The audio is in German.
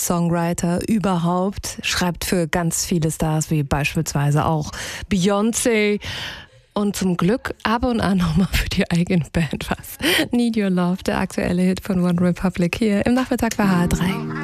Songwriter überhaupt, schreibt für ganz viele Stars, wie beispielsweise auch Beyoncé. Und zum Glück ab und an nochmal für die eigene Band was. Need Your Love, der aktuelle Hit von One Republic hier im Nachmittag bei HR3.